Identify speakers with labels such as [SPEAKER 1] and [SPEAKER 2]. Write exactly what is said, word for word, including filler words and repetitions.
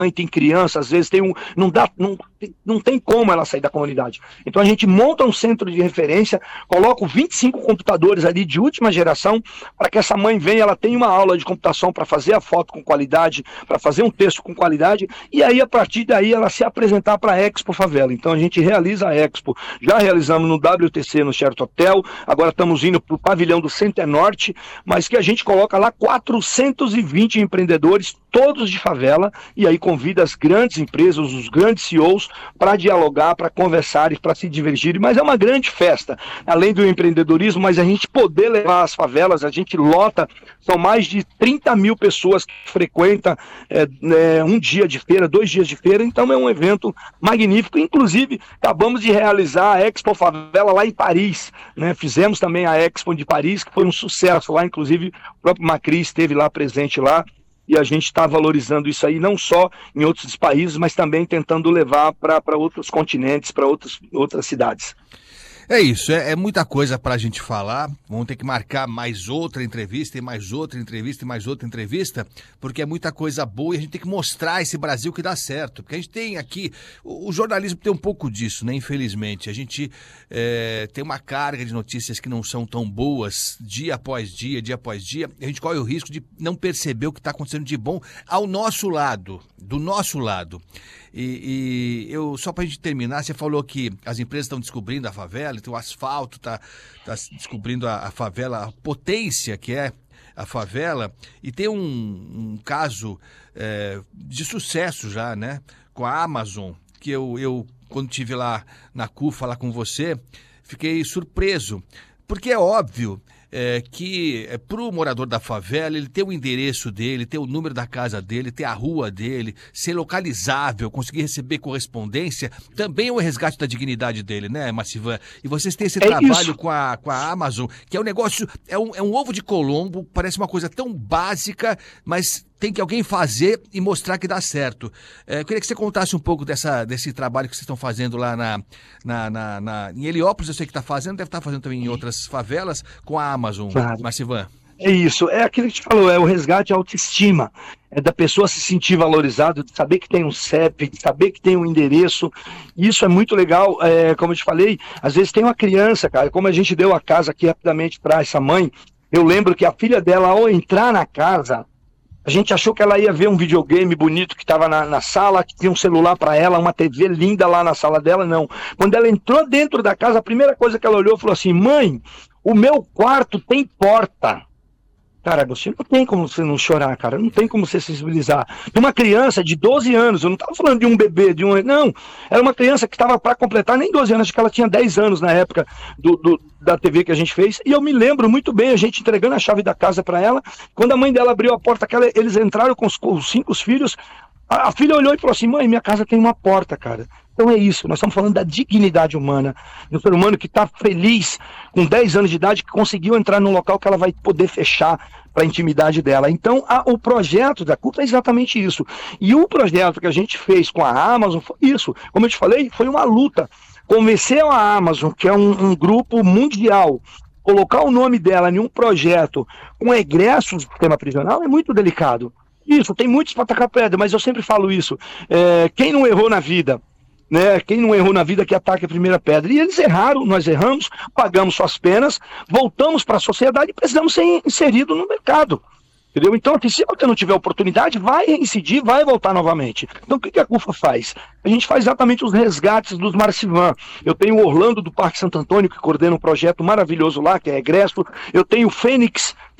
[SPEAKER 1] tem criança, às vezes tem um, não dá, não, não tem como ela sair da comunidade. Então a gente monta um centro de referência, coloca vinte e cinco computadores ali de última geração, para que essa mãe venha, ela tenha uma aula de computação para fazer a foto com qualidade, para fazer um texto com qualidade, e aí a partir daí ela se apresentar para a Expo Favela. Então a gente realiza a Expo, já realizamos no W T C no Sheraton Hotel, agora estamos indo para o pavilhão do Center Norte, mas que a gente coloca lá quatrocentos e vinte empreendedores, todos de favela, e aí convida as grandes empresas, os grandes C E Os, para dialogar, para conversar e para se divertirem, mas é uma grande festa, além do empreendedorismo, mas a gente poder levar as favelas, a gente lota, são mais de trinta mil pessoas que frequentam é, é, um dia de feira, dois dias de feira, então é um evento magnífico, inclusive acabamos de realizar a Expo Favela lá em Paris, né? Fizemos também a Expo de Paris, que foi um sucesso lá, inclusive o próprio Macri esteve lá presente lá, e a gente está valorizando isso aí, não só em outros países, mas também tentando levar para outros continentes, para outras cidades.
[SPEAKER 2] É isso, é, é muita coisa para a gente falar. Vamos ter que marcar mais outra entrevista, e mais outra entrevista, e mais outra entrevista, porque é muita coisa boa e a gente tem que mostrar esse Brasil que dá certo. Porque a gente tem aqui, o, o jornalismo tem um pouco disso, né? Infelizmente. A gente é, tem uma carga de notícias que não são tão boas, dia após dia, dia após dia. A gente corre o risco de não perceber o que está acontecendo de bom ao nosso lado, do nosso lado. E, e eu, só para a gente terminar, você falou que as empresas estão descobrindo a favela, então o asfalto está tá descobrindo a, a favela, a potência que é a favela, e tem um, um caso é, de sucesso já, né, com a Amazon, que eu, eu quando estive lá na C U falar com você, fiquei surpreso, porque é óbvio É, que é, para o morador da favela, ele ter o endereço dele, ter o número da casa dele, ter a rua dele, ser localizável, conseguir receber correspondência, também é o resgate da dignidade dele, né, Massivan? E vocês têm esse é trabalho com a, com a Amazon, que é um negócio, é um, é um ovo de Colombo, parece uma coisa tão básica, mas tem que alguém fazer e mostrar que dá certo. É, eu queria que você contasse um pouco dessa, desse trabalho que vocês estão fazendo lá na, na, na, na, em Heliópolis, eu sei que está fazendo, deve estar fazendo também em outras favelas, com a Amazon, claro. Massivan.
[SPEAKER 1] É isso, é aquilo que a gente falou, é o resgate à autoestima, é da pessoa se sentir valorizada, de saber que tem um C E P, de saber que tem um endereço, isso é muito legal, é, como eu te falei, às vezes tem uma criança, cara, como a gente deu a casa aqui rapidamente para essa mãe, eu lembro que a filha dela, ao entrar na casa, a gente achou que ela ia ver um videogame bonito que estava na, na sala, que tinha um celular para ela, uma T V linda lá na sala dela, não. Quando ela entrou dentro da casa, a primeira coisa que ela olhou, falou assim, mãe, o meu quarto tem porta. Cara, você não tem como você não chorar, cara, não tem como você sensibilizar. Uma criança de doze anos, eu não estava falando de um bebê, de um... Não, era uma criança que estava para completar nem doze anos, acho que ela tinha dez anos na época do, do, da T V que a gente fez, e eu me lembro muito bem, a gente entregando a chave da casa para ela, quando a mãe dela abriu a porta, aquela, eles entraram com os, com os cinco filhos, a, a filha olhou e falou assim, mãe, minha casa tem uma porta, cara. Então é isso, nós estamos falando da dignidade humana, do ser humano que está feliz, com dez anos de idade, que conseguiu entrar num local que ela vai poder fechar para a intimidade dela. Então a, o projeto da C U P é exatamente isso. E o projeto que a gente fez com a Amazon foi isso. Como eu te falei, foi uma luta. Convencer a Amazon, que é um, um grupo mundial, colocar o nome dela em um projeto com egresso do sistema prisional é muito delicado. Isso, tem muitos para tacar pedra, mas eu sempre falo isso. É, quem não errou na vida, né? Quem não errou na vida que ataque a primeira pedra. E eles erraram, nós erramos, pagamos suas penas, voltamos para a sociedade e precisamos ser inseridos no mercado. Entendeu? Então, se você não tiver oportunidade, vai reincidir, vai voltar novamente. Então, o que a C U F A faz? A gente faz exatamente os resgates dos Marcivan. Eu tenho o Orlando do Parque Santo Antônio, que coordena um projeto maravilhoso lá, que é egresso. Eu tenho o Fênix,